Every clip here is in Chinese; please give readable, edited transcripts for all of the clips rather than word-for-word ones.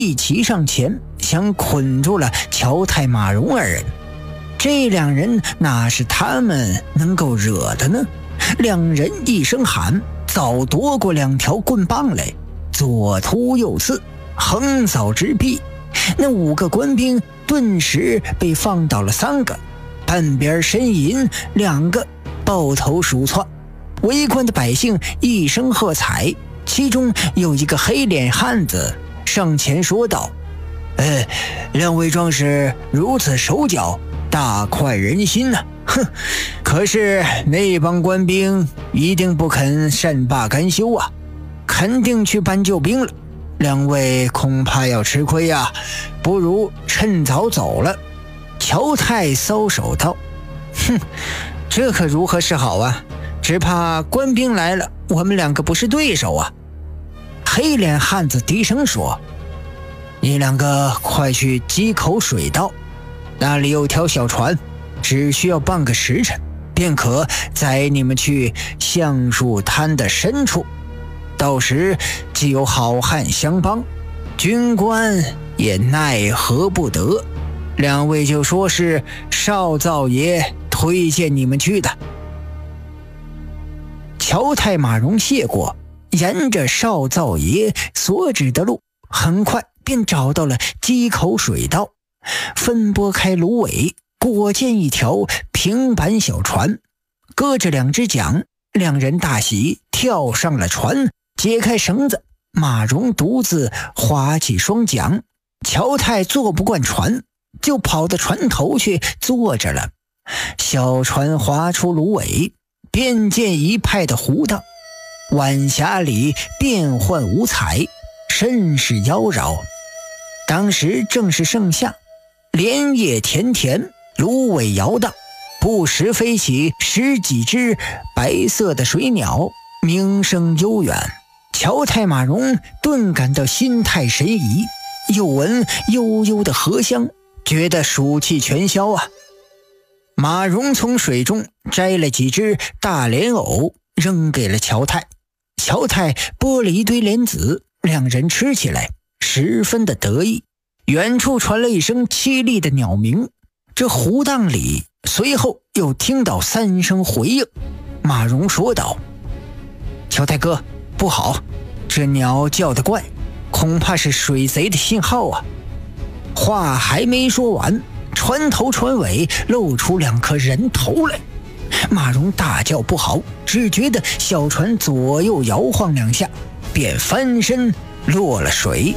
一齐上前，想捆住了乔太、马荣二人。这两人哪是他们能够惹的呢？两人一声喊，早夺过2条棍棒来，左突右刺，横扫直逼。那5个官兵顿时被放倒了3个，半边呻吟2个，抱头鼠窜。围观的百姓一声喝彩，其中有一个黑脸汉子上前说道：“两位壮士如此手脚，大快人心啊！哼，可是那帮官兵一定不肯善罢甘休啊，肯定去搬救兵了。两位恐怕要吃亏呀，不如趁早走了。”乔太搔首道：“哼，这可如何是好啊？只怕官兵来了，我们2个不是对手啊。”黑脸汉子低声说：“你2个快去鸡口水道，那里有条小船，只需要半个时辰，便可载你们去橡树滩的深处。到时既有好汉相帮，军官也奈何不得。两位就说是少灶爷推荐你们去的。”乔太、马荣谢过，沿着少灶爷所指的路，很快便找到了鸡口水道，分拨开芦苇，果见一条平板小船，搁着2只桨。两人大喜，跳上了船，解开绳子，马荣独自划起双桨。乔太坐不惯船，就跑到船头去坐着了。小船划出芦苇，便见一派的湖荡，晚霞里变幻五彩，甚是妖娆。当时正是盛夏，莲叶田田，芦苇摇荡，不时飞起10几只白色的水鸟，鸣声悠远。乔太、马荣顿感到心态神怡，又闻悠悠的荷香，觉得暑气全消啊。马荣从水中摘了几只大莲藕，扔给了乔太。乔太剥了一堆莲子，两人吃起来，十分的得意。远处传来一声凄厉的鸟鸣，这湖荡里随后又听到3声回应。马荣说道：“乔太哥，不好，这鸟叫得怪，恐怕是水贼的信号啊。”话还没说完，船头船尾露出2颗人头来。马荣大叫不好，只觉得小船左右摇晃2下，便翻身落了水。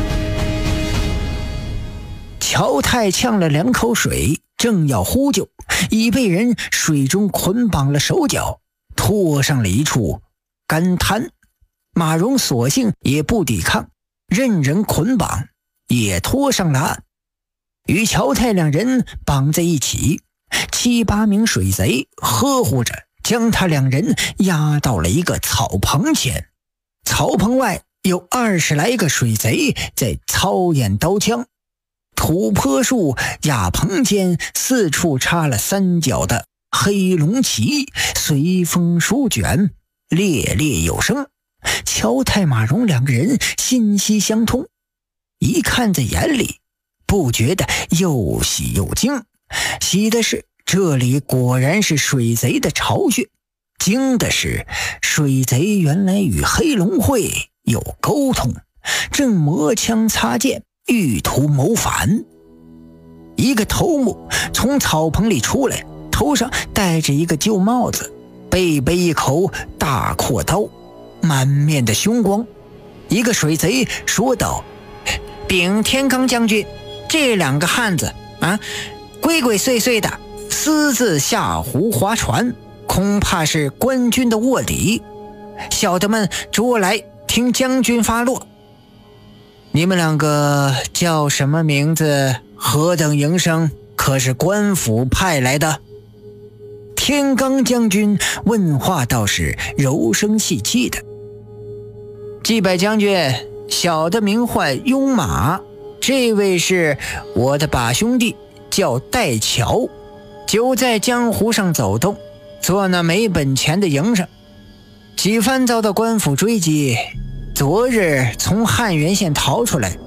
乔太呛了2口水，正要呼救，已被人水中捆绑了手脚，拖上了一处干滩。马荣索性也不抵抗，任人捆绑，也拖上了岸。与乔太2人绑在一起，7、8名水贼呵护着，将他2人押到了一个草棚前。草棚外有20来个水贼在操演刀枪。土坡树瓦棚间四处插了3角的黑龙旗，随风舒卷，猎猎有声。乔太、马荣2个人心息相通，一看在眼里，不觉得又喜又惊。喜的是这里果然是水贼的巢穴，惊的是水贼原来与黑龙会有沟通，正磨枪擦剑，欲图谋反。一个头目从草棚里出来，头上戴着一个旧帽子，背一口大阔刀，满面的凶光。一个水贼说道：“禀天罡将军，这2个汉子鬼鬼祟祟的私自下湖划船，恐怕是官军的卧底，小的们捉来听将军发落。你们2个叫什么名字？何等营生？可是官府派来的？”天罡将军问话倒是柔声细气的：“祭拜将军，小的名唤雍马，这位是我的把兄弟，叫戴乔，就在江湖上走动，做那没本钱的营生，几番遭到官府追击，昨日从汉源县逃出来，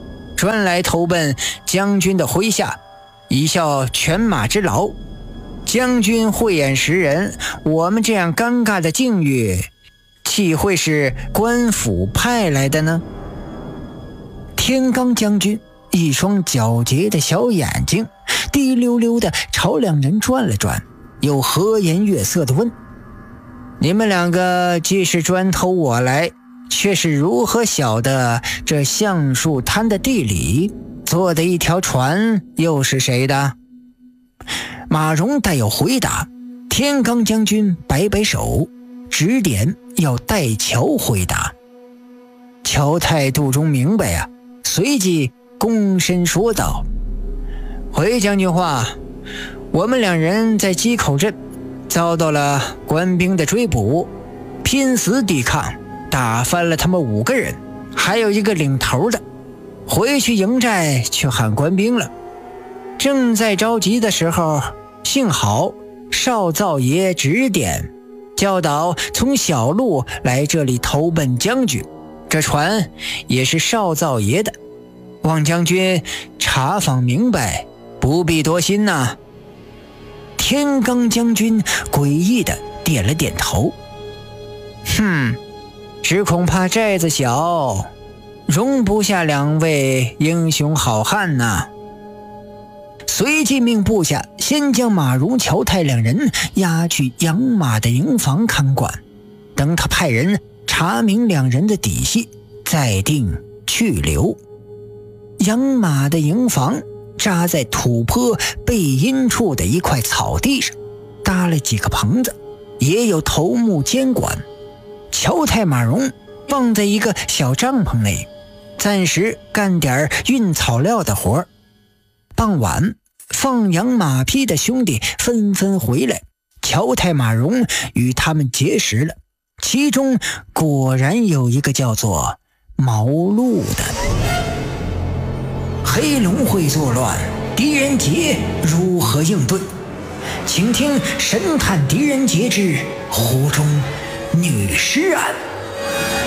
专来投奔将军的麾下，以效犬马之劳。将军慧眼识人，我们这样尴尬的境遇，岂会是官府派来的呢？天罡将军一双皎洁的小眼睛滴溜溜地朝两人转了转，又和颜悦色地问：你们两个既是专投我来，却是如何晓得这橡树滩的地理？坐的一条船又是谁的？马荣待要回答，天罡将军摆摆手，指点要戴乔回答。乔态度中明白啊，随即躬身说道：回将军话，我们两人在鸡口镇遭到了官兵的追捕，拼死抵抗，打翻了他们5个人，还有一个领头的。回去营寨去喊官兵了，正在着急的时候，幸好少灶爷指点教导从小路来这里投奔将军，这船也是少灶爷的，望将军查访明白，不必多心呐。天罡将军诡异的点了点头，只恐怕寨子小，容不下2位英雄好汉呐。随即命部下先将马荣、乔泰2人押去养马的营房看管，等他派人查明2人的底细，再定去留。养马的营房扎在土坡背阴处的一块草地上，搭了几个棚子，也有头目监管。乔泰、马荣放在一个小帐篷内，暂时干点运草料的活。傍晚，放养马匹的兄弟纷纷回来，乔泰、马荣与他们结识了，其中果然有一个叫做毛路的。黑龙会作乱，狄仁杰如何应对？请听神探狄仁杰之湖中女尸案。